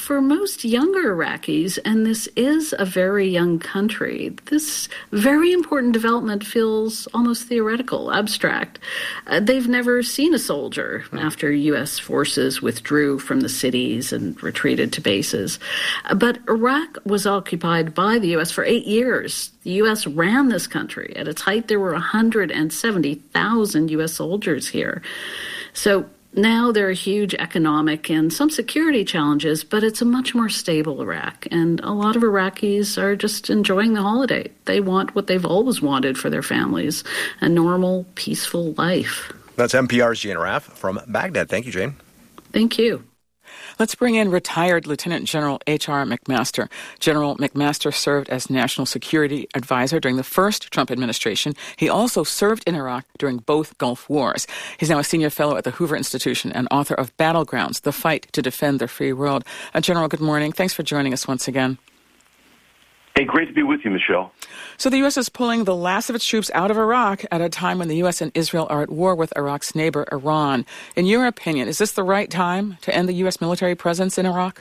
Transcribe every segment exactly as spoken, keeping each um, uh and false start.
for most younger Iraqis, and this is a very young country, this very important development feels almost theoretical, abstract. Uh, they've never seen a soldier after U S forces withdrew from the cities and retreated to bases. But Iraq was occupied by the U S for eight years. The U S ran this country. At its height, there were one hundred seventy thousand U S soldiers here. So now there are huge economic and some security challenges, but it's a much more stable Iraq. And a lot of Iraqis are just enjoying the holiday. They want what they've always wanted for their families, a normal, peaceful life. That's N P R's Jane Arraf from Baghdad. Thank you, Jane. Thank you. Let's bring in retired Lieutenant General H R McMaster. General McMaster served as National Security Advisor during the first Trump administration. He also served in Iraq during both Gulf Wars. He's now a senior fellow at the Hoover Institution and author of Battlegrounds, The Fight to Defend the Free World. Uh, General, good morning. Thanks for joining us once again. Hey, great to be with you, Michelle. So the U S is pulling the last of its troops out of Iraq at a time when the U S and Israel are at war with Iraq's neighbor, Iran. In your opinion, is this the right time to end the U S military presence in Iraq?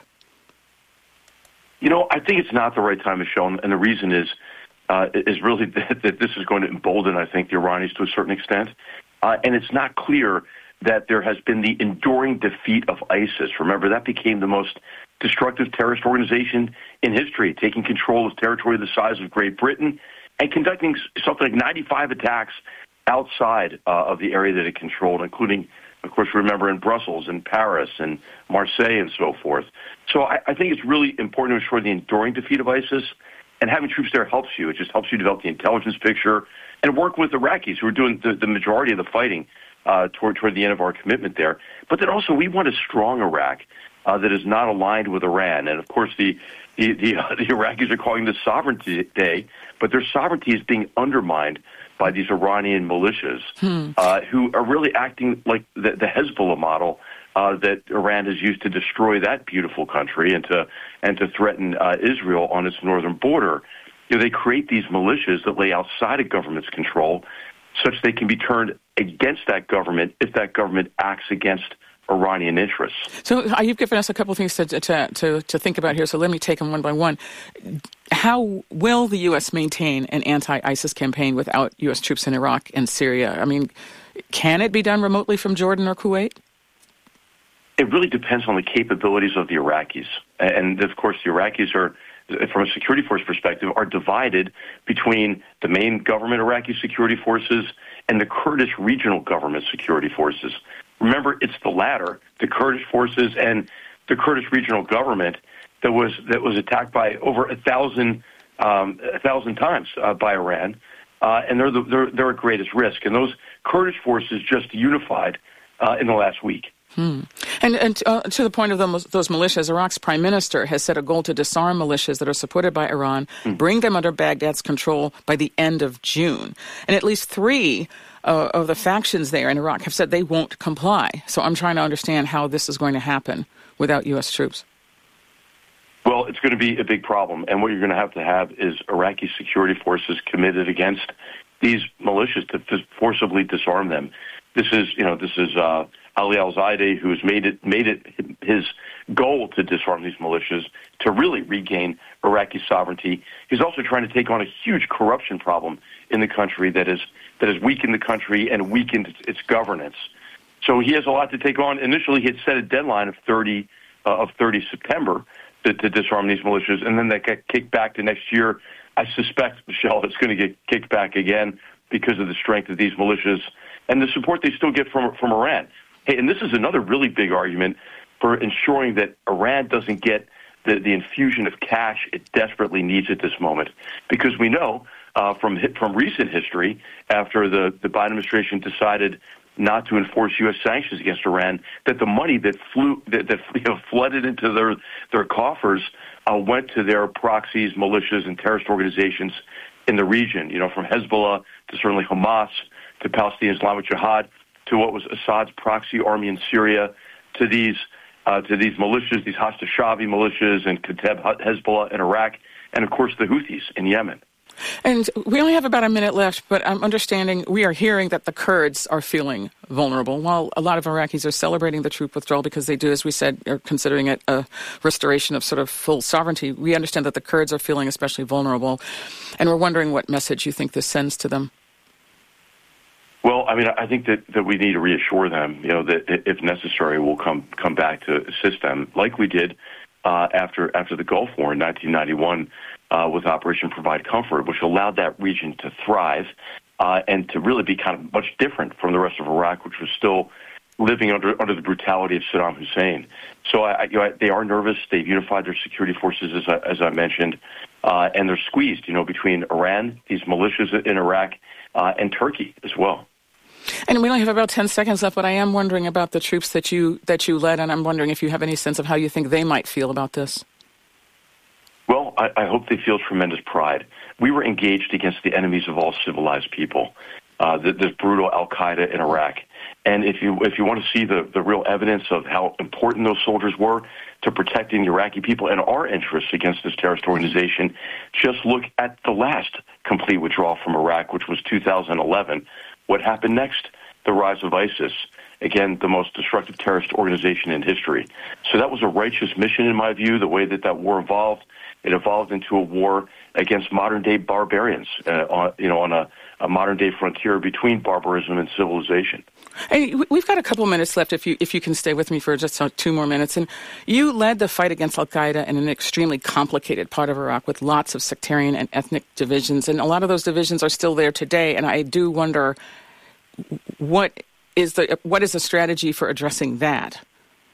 You know, I think it's not the right time, Michelle, and the reason is uh, is really that, that this is going to embolden, I think, the Iranians to a certain extent. Uh, and it's not clear that there has been the enduring defeat of ISIS. Remember, that became the most destructive terrorist organization in history, taking control of territory the size of Great Britain and conducting something like ninety-five attacks outside uh, of the area that it controlled, including, of course, remember in Brussels and Paris and Marseille and so forth. So I, I think it's really important to ensure the enduring defeat of ISIS, and having troops there helps you. It just helps you develop the intelligence picture and work with Iraqis who are doing the, the majority of the fighting uh, toward, toward the end of our commitment there. But then also we want a strong Iraq Uh, that is not aligned with Iran. And, of course, the the, the, uh, the Iraqis are calling this Sovereignty Day, but their sovereignty is being undermined by these Iranian militias hmm. uh, who are really acting like the, the Hezbollah model uh, that Iran has used to destroy that beautiful country and to and to threaten uh, Israel on its northern border. You know, they create these militias that lay outside of government's control such they can be turned against that government if that government acts against Iranian interests. So uh, you've given us a couple of things to, to to to think about here, so let me take them one by one. How will the U S maintain an anti-ISIS campaign without U S troops in Iraq and Syria? I mean, can it be done remotely from Jordan or Kuwait? It really depends on the capabilities of the Iraqis. And, of course, the Iraqis are, from a security force perspective, are divided between the main government Iraqi security forces and the Kurdish regional government security forces. Remember, it's the latter, the Kurdish forces and the Kurdish regional government, that was that was attacked by over a thousand um, a thousand times uh, by Iran, uh, and they're, the, they're they're at greatest risk. And those Kurdish forces just unified uh, in the last week. Hmm. And, and uh, to the point of the, those militias, Iraq's prime minister has set a goal to disarm militias that are supported by Iran, hmm. bring them under Baghdad's control by the end of June. And at least three uh, of the factions there in Iraq have said they won't comply. So I'm trying to understand how this is going to happen without U S troops. Well, it's going to be a big problem. And what you're going to have to have is Iraqi security forces committed against these militias to forcibly disarm them. This is, you know, this is uh, Ali al-Zaidi, who has made it made it his goal to disarm these militias to really regain Iraqi sovereignty. He's also trying to take on a huge corruption problem in the country that is that has weakened the country and weakened its, its governance. So he has a lot to take on. Initially, he had set a deadline of thirty uh, of thirty September to, to disarm these militias, and then that got kicked back to next year. I suspect, Michelle, it's going to get kicked back again because of the strength of these militias and the support they still get from from Iran. Hey, and this is another really big argument for ensuring that Iran doesn't get the, the infusion of cash it desperately needs at this moment. Because we know uh, from from recent history, after the, the Biden administration decided not to enforce U S sanctions against Iran, that the money that flew that, that you know, flooded into their their coffers uh, went to their proxies, militias, and terrorist organizations in the region. You know, from Hezbollah to certainly Hamas to Palestinian Islamic Jihad to what was Assad's proxy army in Syria to these uh, to these militias, these Hashd al-Shaabi militias, and Kateb Hezbollah in Iraq, and of course the Houthis in Yemen. And we only have about a minute left, but I'm understanding, we are hearing that the Kurds are feeling vulnerable. While a lot of Iraqis are celebrating the troop withdrawal because they do, as we said, are considering it a restoration of sort of full sovereignty, we understand that the Kurds are feeling especially vulnerable. And we're wondering what message you think this sends to them. Well, I mean, I think that, that we need to reassure them, you know, that if necessary, we'll come come back to assist them, like we did uh, after after the Gulf War in nineteen ninety-one uh, with Operation Provide Comfort, which allowed that region to thrive uh, and to really be kind of much different from the rest of Iraq, which was still living under under the brutality of Saddam Hussein. So I, you know, they are nervous. They've unified their security forces, as I, as I mentioned, uh, and they're squeezed, you know, between Iran, these militias in Iraq, uh, and Turkey as well. And we only have about ten seconds left, but I am wondering about the troops that you that you led, and I'm wondering if you have any sense of how you think they might feel about this. Well, I, I hope they feel tremendous pride. We were engaged against the enemies of all civilized people, uh, this brutal Al-Qaeda in Iraq. And if you if you want to see the, the real evidence of how important those soldiers were to protecting the Iraqi people and our interests against this terrorist organization, just look at the last complete withdrawal from Iraq, which was two thousand eleven. What happened next? The rise of ISIS. Again, the most destructive terrorist organization in history. So that was a righteous mission, in my view, the way that that war evolved. It evolved into a war against modern-day barbarians, uh, on, you know, on a, a modern-day frontier between barbarism and civilization. Hey, we've got a couple minutes left, if you if you can stay with me for just two more minutes. And you led the fight against Al-Qaeda in an extremely complicated part of Iraq with lots of sectarian and ethnic divisions. And a lot of those divisions are still there today. And I do wonder, what is the what is the strategy for addressing that?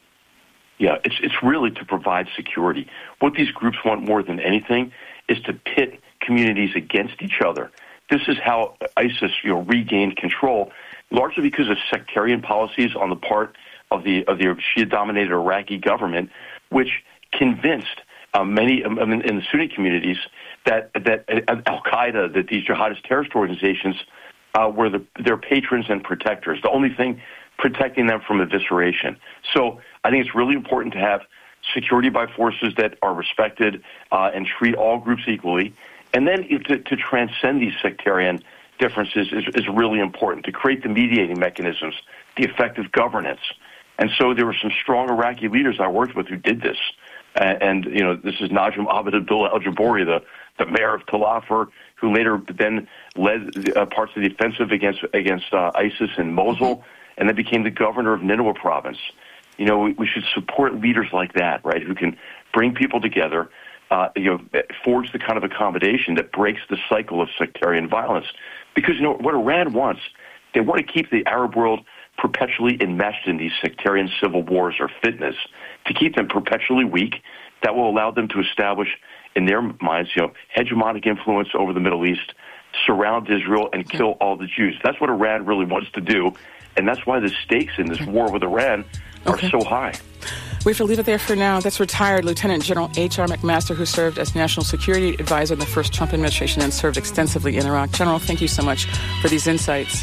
Yeah, it's it's really to provide security. What these groups want more than anything is to pit communities against each other. This is how ISIS, you know, regained control, largely because of sectarian policies on the part of the of the Shia-dominated Iraqi government, which convinced uh, many um, in the Sunni communities that that uh, Al-Qaeda, that these jihadist terrorist organizations uh, were the, their patrons and protectors, the only thing protecting them from evisceration. So I think it's really important to have security by forces that are respected uh, and treat all groups equally. And then to, to transcend these sectarian differences is, is really important, to create the mediating mechanisms, the effective governance. And so there were some strong Iraqi leaders I worked with who did this. And, and you know, this is Najm Abed Abdullah al-Jabouri, the, the mayor of Tel Afar, who later then led uh, parts of the offensive against, against uh, ISIS in Mosul, and then became the governor of Nineveh province. You know, we, we should support leaders like that, right, who can bring people together, Uh, you know, forge the kind of accommodation that breaks the cycle of sectarian violence. Because, you know, what Iran wants, they want to keep the Arab world perpetually enmeshed in these sectarian civil wars or fitnas, to keep them perpetually weak. That will allow them to establish, in their minds, you know, hegemonic influence over the Middle East, surround Israel, and kill all the Jews. That's what Iran really wants to do, and that's why the stakes in this war with Iran are okay. so high. We have to leave it there for now. That's retired Lieutenant General H R McMaster, who served as National Security Advisor in the first Trump administration and served extensively in Iraq. General, thank you so much for these insights.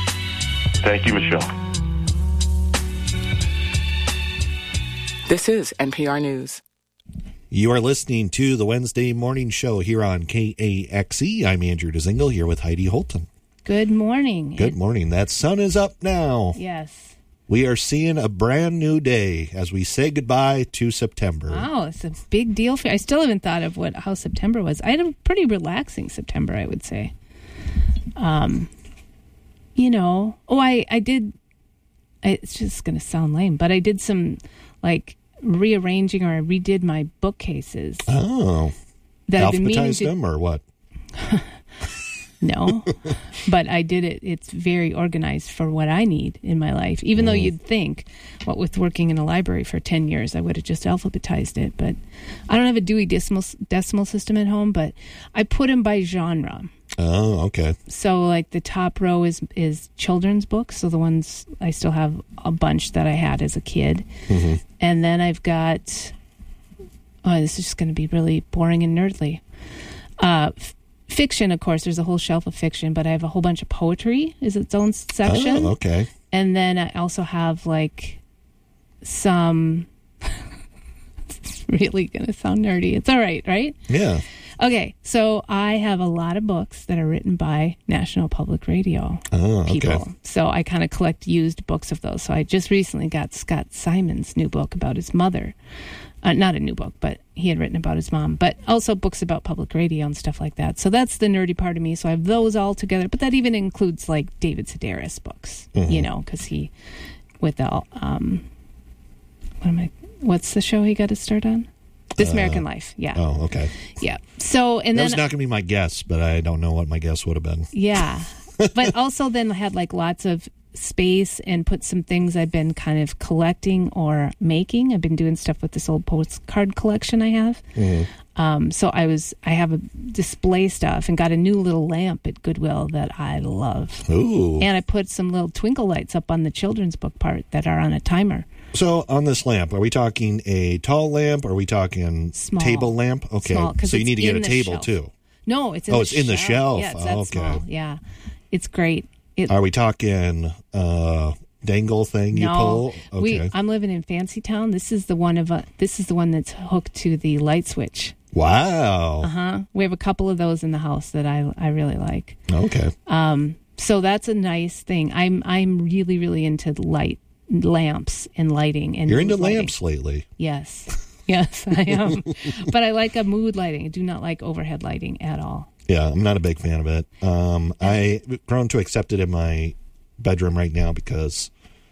Thank you, Michelle. This is N P R News. You are listening to the Wednesday Morning Show here on K A X E. I'm Andrew DeZingle here with Heidi Holton. Good morning. Good morning. That sun is up now. Yes. We are seeing a brand new day as we say goodbye to September. Wow, it's a big deal for you. I still haven't thought of what how September was. I had a pretty relaxing September, I would say. Um, you know, oh, I, I did, I, it's just going to sound lame, but I did some, like, rearranging, or I redid my bookcases. Oh. That I've been meaning Alphabetized to, them or what? No, but I did it. It's very organized for what I need in my life. Even mm. though you'd think, what with working in a library for ten years, I would have just alphabetized it. But I don't have a Dewey Decimal, decimal System at home, but I put them by genre. Oh, okay. So like the top row is, is children's books. So the ones, I still have a bunch that I had as a kid. Mm-hmm. And then I've got, oh, this is just going to be really boring and nerdly. Uh, Fiction, of course, there's a whole shelf of fiction, but I have a whole bunch of poetry is its own section. Oh, okay. And then I also have, like, some... It's really going to sound nerdy. It's all right, right? Yeah. Okay, so I have a lot of books that are written by National Public Radio Oh, people. okay. So I kind of collect used books of those. So I just recently got Scott Simon's new book about his mother. Uh, not a new book, but he had written about his mom. But also books about public radio and stuff like that. So that's the nerdy part of me. So I have those all together. But that even includes like David Sedaris books, Mm-hmm. you know, because he, with the, um, what am I, what's the show he got to start on? This American Life. Yeah. Oh, okay. Yeah. So, and That then, was not going to be my guess, but I don't know what my guess would have been. yeah. But also then I had like lots of space and put some things I've been kind of collecting or making. I've been doing stuff with this old postcard collection I have. Mm-hmm. Um, so I was, I have a display stuff and got a new little lamp at Goodwill that I love. Ooh. And I put some little twinkle lights up on the children's book part that are on a timer. So on this lamp, are we talking a tall lamp? Or are we talking Small. table lamp? Okay. Small, 'cause so you it's need to get in a the table shelf. too. No, it's in Oh, the it's in the shelf. Yeah, it's Oh, that okay. small. Yeah. It's great. It, Are we talking uh, dangle thing you no, pull? Okay. we. I'm living in Fancy Town. This is the one of. Uh, this is the one that's hooked to the light switch. wow. Uh huh. We have a couple of those in the house that I I really like. Okay. Um, so that's a nice thing. I'm I'm really really into light lamps and lighting and You're into mood lighting. lamps lately. Yes, yes, I am. But I like a mood lighting. I do not like overhead lighting at all. Yeah, I'm not a big fan of it. Um, I've grown to accept it in my bedroom right now because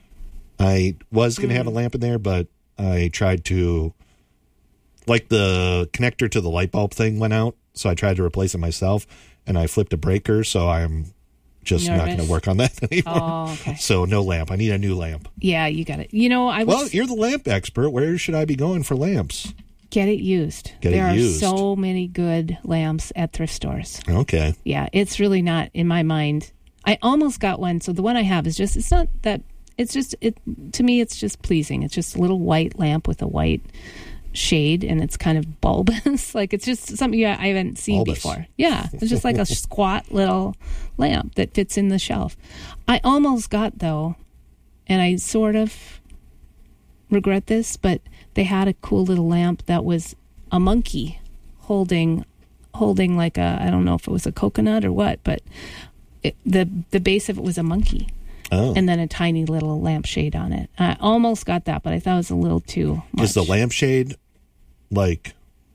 I was going to Mm. have a lamp in there, but I tried to, like the connector to the light bulb thing went out, so I tried to replace it myself, and I flipped a breaker, so I'm just not going Nervous? to work on that anymore. Oh, okay. So no lamp. I need a new lamp. Yeah, you got it. You know, I was Well, you're the lamp expert. Where should I be going for lamps? get it used. Get it there used. are so many good lamps at thrift stores. Okay. Yeah, it's really not in my mind. I almost got one. So the one I have is just, it's not that, it's just, it to me, it's just pleasing. It's just a little white lamp with a white shade and it's kind of bulbous. Like it's just something I haven't seen Bulbous. before. Yeah, it's just like a squat little lamp that fits in the shelf. I almost got though, and I sort of regret this, but they had a cool little lamp that was a monkey holding holding like a, I don't know if it was a coconut or what, but it, the the base of it was a monkey. Oh. And then a tiny little lampshade on it. I almost got that, but I thought it was a little too much. Is the lampshade like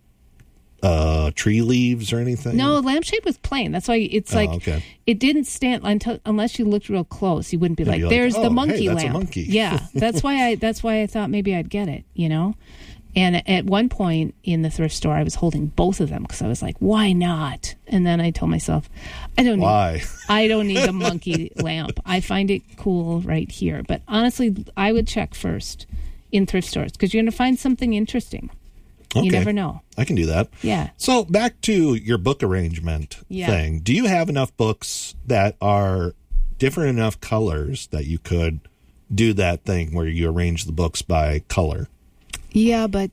uh, tree leaves or anything? No, the lampshade was plain. That's why it's Oh, like okay. it didn't stand until unless you looked real close. You wouldn't be You'd like, be like, "There's "Oh, the hey, monkey that's a lamp." monkey. Yeah, that's why I that's why I thought maybe I'd get it. You know, and at one point in the thrift store, I was holding both of them because I was like, "Why not?" And then I told myself, "I don't need Why? I don't need a monkey lamp. I find it cool right here." But honestly, I would check first in thrift stores because you're going to find something interesting. Okay. You never know. I can do that. Yeah. So back to your book arrangement Yeah. thing. Do you have enough books that are different enough colors that you could do that thing where you arrange the books by color? Yeah, but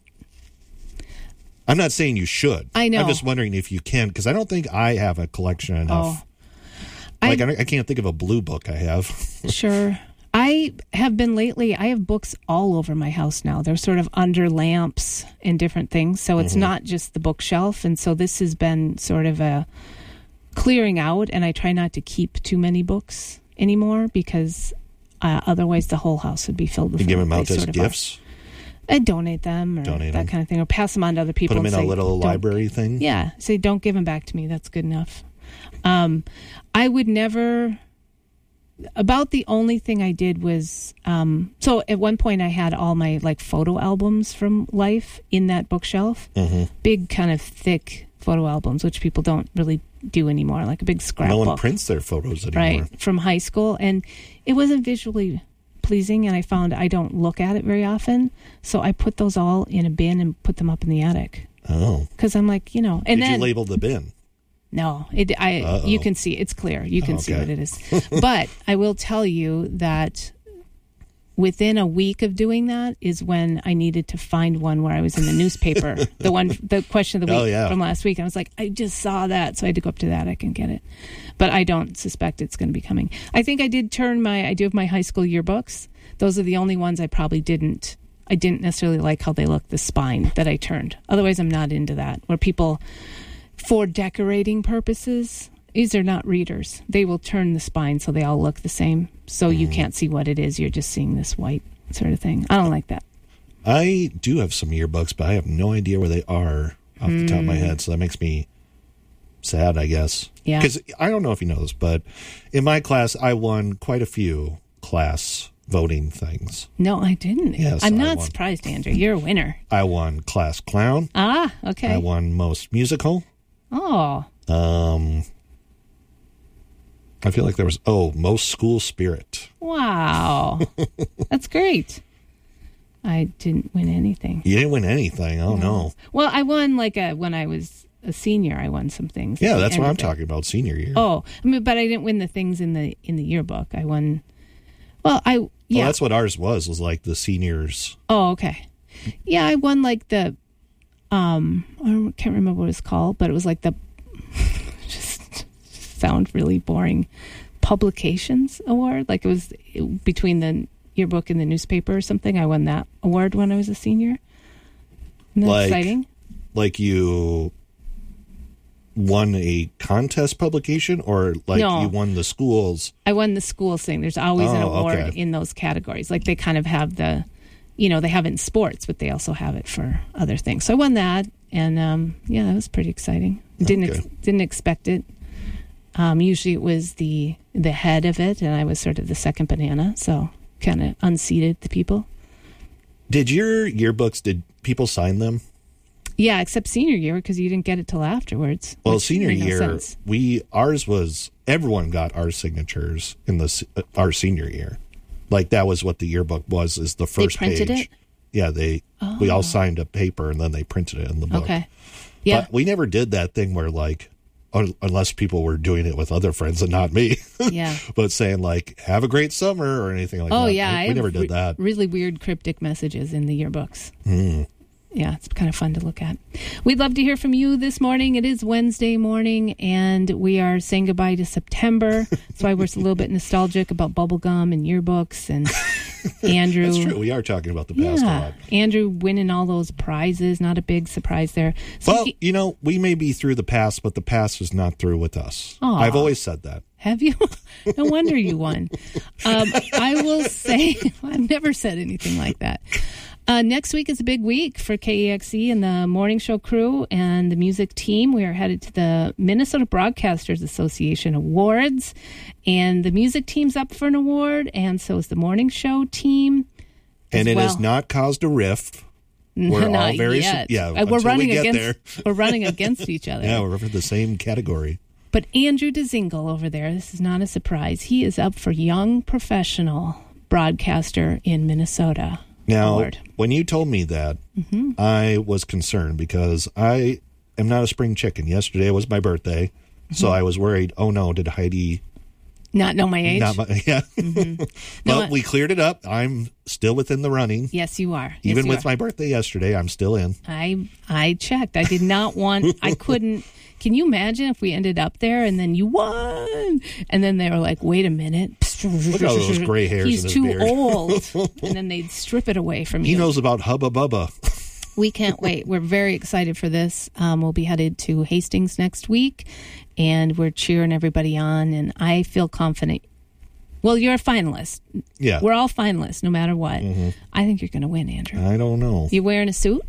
I'm not saying you should. I know. I'm just wondering if you can, because I don't think I have a collection enough. Oh. Like, I, I- don't- I can't think of a blue book I have. Sure. I have been lately, I have books all over my house now. They're sort of under lamps and different things. So it's not just the bookshelf. And so this has been sort of a clearing out. And I try not to keep too many books anymore because uh, otherwise the whole house would be filled with You give them out They as sort of are. gifts? I donate them or Donate that them. kind of thing, or pass them on to other people. Put them in and a say, little "Don't-" library thing? Yeah. Say, don't give them back to me. That's good enough. Um, I would never... About the only thing I did was, um, so at one point I had all my like photo albums from life in that bookshelf. Mm-hmm. Big kind of thick photo albums, which people don't really do anymore, like a big scrapbook. No one prints their photos anymore. Right, from high school. And it wasn't visually pleasing, and I found I don't look at it very often. So I put those all in a bin and put them up in the attic. Oh. Because I'm like, you know, and Did then... you label the bin? No, it. I. Uh-oh. You can see it's clear. You can Oh, see okay. what it is. But I will tell you that within a week of doing that is when I needed to find one where I was in the newspaper. the one, the question of the week Oh, yeah. from last week. I was like, I just saw that, so I had to go up to the attic and get it. But I don't suspect it's going to be coming. I think I did turn my. I do have my high school yearbooks. Those are the only ones I probably didn't. I didn't necessarily like how they look. The spine that I turned. Otherwise, I'm not into that. Where people for decorating purposes. These are not readers. They will turn the spine so they all look the same. So mm. you can't see what it is. You're just seeing this white sort of thing. I don't like that. I do have some yearbooks, but I have no idea where they are off mm. the top of my head. So that makes me sad, I guess. Yeah. Because I don't know if you know this, but in my class, I won quite a few class voting things. No, I didn't. Yes, I'm I not won. surprised, Andrew. You're a winner. I won class clown. Ah, okay. I won most musical. Oh. Um, I feel like there was, oh, most school spirit. Wow. That's great. I didn't win anything. You didn't win anything. Oh, no. no. Well, I won like a, when I was a senior, I won some things. Yeah, that's what I'm talking about, senior year. Oh, I mean, but I didn't win the things in the in the yearbook. I won, well, I, yeah. Well, that's what ours was, was like the seniors. Oh, okay. Yeah, I won like the, um, I can't remember what it was called, but it was like the, just sound really boring, publications award. Like it was between the yearbook and the newspaper or something. I won that award when I was a senior. Isn't that like, exciting? Like you won a contest publication, or like no. you won the schools? I won the schools thing. There's always oh, an award okay. in those categories. Like they kind of have the, you know, they have it in sports, but they also have it for other things. So I won that, and um, yeah, that was pretty exciting. Didn't okay. ex- didn't expect it. Um, usually it was the the head of it, and I was sort of the second banana, so kind of unseated the people. Did your yearbooks, did people sign them? Yeah, except senior year, because you didn't get it till afterwards. Well, senior made no year, sense. we ours was, everyone got our signatures in the uh, our senior year. Like that was what the yearbook was, is the first They printed page. it? Yeah, they Oh. we all signed a paper and then they printed it in the book. Okay. Yeah. But we never did that thing where like, un- unless people were doing it with other friends and not me. Yeah. But saying like, have a great summer or anything like Oh, that. yeah. We, I we never have did re- that. Really weird cryptic messages in the yearbooks. Mm. Yeah, it's kind of fun to look at. We'd love to hear from you this morning. It is Wednesday morning, and we are saying goodbye to September. That's why we're a little bit nostalgic about bubblegum and yearbooks and Andrew. That's true. We are talking about the past yeah, a lot. Andrew winning all those prizes. Not a big surprise there. So Well, he- you know, we may be through the past, but the past is not through with us. Aw. I've always said that. Have you? No wonder you won. Um, I will say, I've never said anything like that. Uh, next week is a big week for K E X E and the morning show crew and the music team. We are headed to the Minnesota Broadcasters Association Awards, and the music team's up for an award, and so is the morning show team. And it well. has not caused a rift. We're Not all very yet. yeah. Uh, we're until running we get against. there. We're running against each other. Yeah, we're for the same category. But Andrew DeZingle over there, this is not a surprise. He is up for Young Professional Broadcaster in Minnesota. Now, Award. when you told me that, Mm-hmm. I was concerned because I am not a spring chicken. Yesterday was my birthday, Mm-hmm. so I was worried. Oh no, did Heidi Not know my age? not? My, yeah, Mm-hmm. but No, we cleared it up. I'm still within the running. Yes, you are. Even yes, you with are. my birthday yesterday, I'm still in. I I checked. I did not want. I couldn't. Can you imagine if we ended up there and then you won, and then they were like, "Wait a minute, Look at all those gray hairs He's in his too beard." old," and then they'd strip it away from He you. knows about Hubba Bubba. We can't wait. We're very excited for this. Um, we'll be headed to Hastings next week, and we're cheering everybody on. And I feel confident. Well, you're a finalist. Yeah, We're all finalists, no matter what. Mm-hmm. I think you're going to win, Andrew. I don't know. You wearing a suit?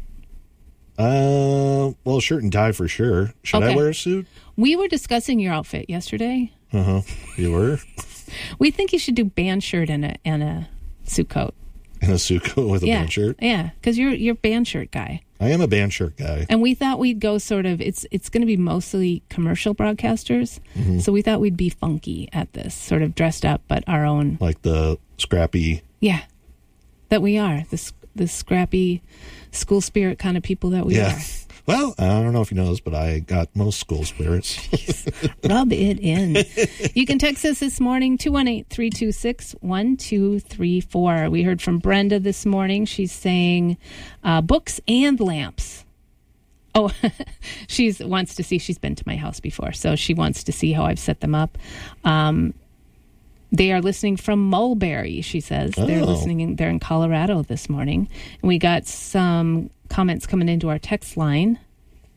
Uh, well, shirt and tie for sure. Should I Okay. wear a suit? We were discussing your outfit yesterday. Uh huh. You were We think you should do band shirt and a and a suit coat. in a suit coat with a yeah, band shirt. yeah, because you're you're a band shirt guy. I am a band shirt guy. And we thought we'd go sort of. It's it's going to be mostly commercial broadcasters, Mm-hmm. so we thought we'd be funky at this, sort of dressed up, but our own. Like the scrappy. Yeah, that we are this the scrappy school spirit kind of people that we Yeah. are. Well, I don't know if you know this, but I got most school spirits. Rub it in. You can text us this morning, two one eight, three two six, one two three four. We heard from Brenda this morning. She's saying uh, books and lamps. Oh, she wants to see. She's been to my house before, so she wants to see how I've set them up. Um, they are listening from Mulberry, she says. They're Oh. listening. In, they're in Colorado this morning. And we got some comments coming into our text line.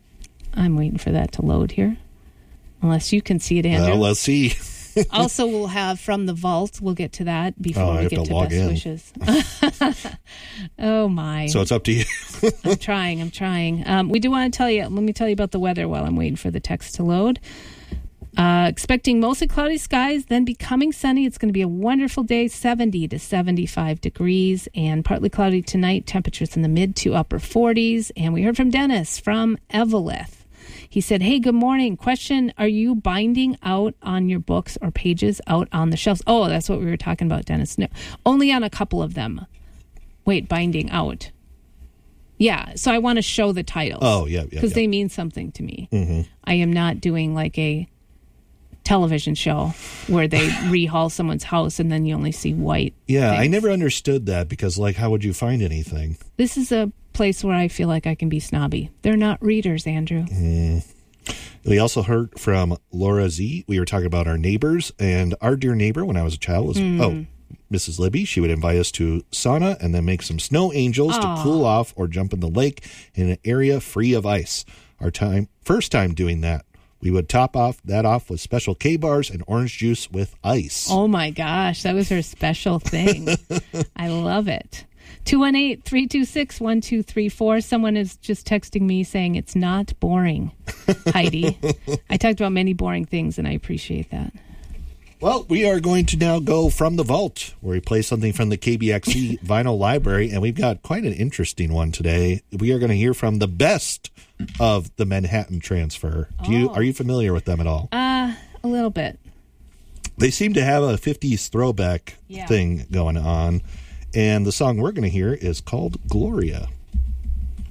I'm waiting for that to load here. Unless you can see it, Andrew. Well, let's see. Also, we'll have From the Vault. We'll get to that before Oh, I we have get to to log Best in. Wishes. Oh, my. So it's up to you. I'm trying. I'm trying. Um, we do want to tell you, let me tell you about the weather while I'm waiting for the text to load. Uh, expecting mostly cloudy skies, then becoming sunny. It's going to be a wonderful day, seventy to seventy-five degrees, and partly cloudy tonight. Temperatures in the mid to upper forties. And we heard from Dennis from Eveleth. He said, hey, good morning. Question, are you binding out on your books or pages out on the shelves? Oh, that's what we were talking about, Dennis. No, only on a couple of them. Wait, binding out. Yeah, so I want to show the titles. Oh, yeah, yeah. Because yeah. they mean something to me. Mm-hmm. I am not doing like a television show where they rehaul someone's house and then you only see white Yeah, things. I never understood that because, like, how would you find anything? This is a place where I feel like I can be snobby. They're not readers, Andrew. Mm. We also heard from Laura Z. We were talking about our neighbors, and our dear neighbor when I was a child was, Mm. oh, Missus Libby. She would invite us to sauna and then make some snow angels Aw. to cool off or jump in the lake in an area free of ice. Our time, first time doing that. We would top off that off with special K-bars and orange juice with ice. Oh, my gosh. That was her special thing. I love it. two one eight, three two six, one two three four. Someone is just texting me saying it's not boring, Heidi. I talked about many boring things, and I appreciate that. Well, we are going to now go from the vault, where we play something from the K B X C vinyl library, and we've got quite an interesting one today. We are going to hear from the best of the Manhattan Transfer. Do you Oh. are you familiar with them at all? Uh, a little bit. They seem to have a fifties throwback Yeah. thing going on, and the song we're going to hear is called Gloria.